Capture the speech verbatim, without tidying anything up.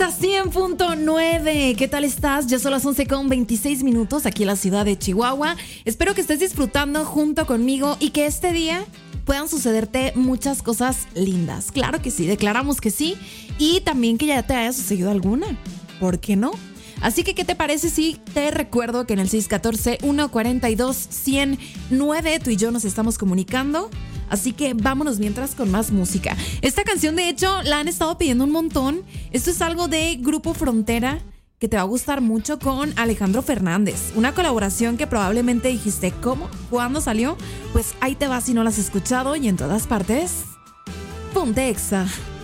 Exa cien punto nueve. ¿Qué tal estás? Ya son las once con veintiséis minutos aquí en la ciudad de Chihuahua. Espero que estés disfrutando junto conmigo y que este día puedan sucederte muchas cosas lindas. Claro que sí, declaramos que sí. Y también que ya te haya sucedido alguna. ¿Por qué no? Así que, ¿qué te parece si te recuerdo que en el seis uno cuatro, uno cuatro dos, uno cero nueve tú y yo nos estamos comunicando? Así que vámonos mientras con más música. Esta canción, de hecho, la han estado pidiendo un montón. Esto es algo de Grupo Frontera que te va a gustar mucho, con Alejandro Fernández. Una colaboración que probablemente dijiste, ¿cómo? ¿Cuándo salió? Pues ahí te va si no la has escuchado, y en todas partes. Ponte Exa.